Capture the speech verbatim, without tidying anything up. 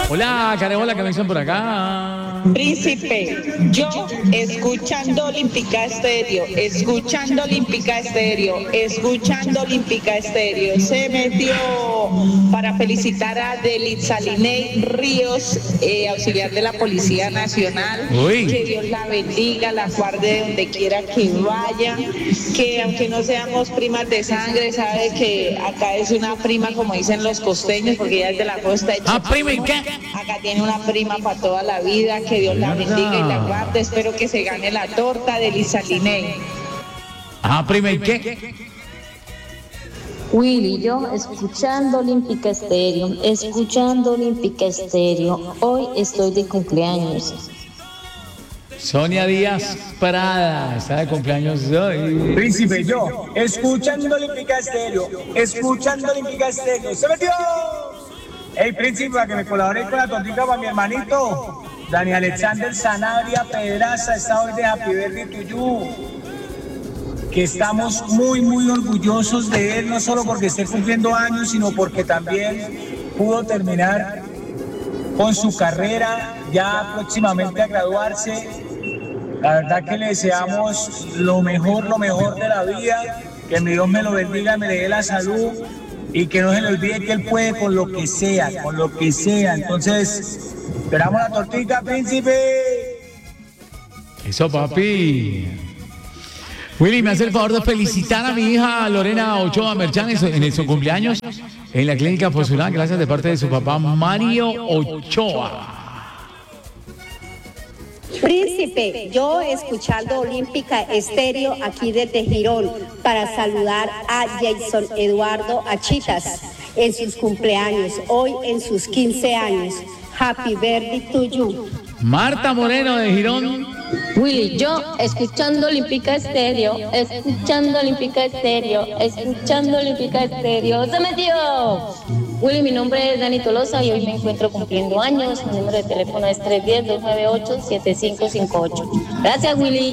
Hola, Careola, que me dicen por acá. Príncipe, yo escuchando Olímpica Estéreo, escuchando Olímpica Estéreo, escuchando Olímpica Estéreo. Se metió para felicitar a Delitzalinei Ríos, eh, auxiliar de la Policía Nacional. Uy. Que Dios la bendiga, la guarde donde quiera que vaya. Que aunque no seamos primas de sangre, sabe que acá es una prima, como dicen los costeños, porque ella es de la costa de Ah, prima, ¿y qué? Acá tiene una prima para toda la vida, que Dios la bendiga y la guarde. Espero que se gane la torta de Delitzalinei. Ah, prima, ¿y qué? Willy, yo escuchando Olímpica Estéreo, escuchando Olímpica Estéreo. Hoy estoy de cumpleaños. Sonia Díaz Prada está de cumpleaños hoy. Príncipe, yo, escuchando Olímpica Estéreo, escuchando Olímpica Estéreo. ¡Se metió! Hey, príncipe, para que me colabore con la tortica para mi hermanito, Dani Alexander Sanabria Pedraza, está hoy de Happy Birthday to you. Que estamos muy, muy orgullosos de él, no solo porque esté cumpliendo años, sino porque también pudo terminar con su carrera, ya próximamente a graduarse. La verdad que le deseamos lo mejor, lo mejor de la vida, que mi Dios me lo bendiga, me le dé la salud y que no se le olvide que él puede con lo que sea, con lo que sea. Entonces, esperamos la tortita, príncipe. Eso, papi. Willy, me hace el favor de felicitar a mi hija Lorena Ochoa Merchán en su, en su cumpleaños en la clínica Posulán, gracias de parte de su papá Mario Ochoa. Príncipe, yo escuchando Olímpica Estéreo aquí desde Girón para saludar a Jason Eduardo Achitas en sus cumpleaños, hoy en sus quince años. Happy birthday to you. Marta Moreno de Girón. Willy, yo escuchando Olímpica Estéreo, escuchando Olímpica Estéreo, escuchando Olímpica Estéreo. ¡Se metió! Willy, mi nombre es Dani Tolosa y hoy me encuentro cumpliendo años. Mi número de teléfono es tres uno cero, dos nueve ocho, siete cinco cinco ocho. Gracias, Willy.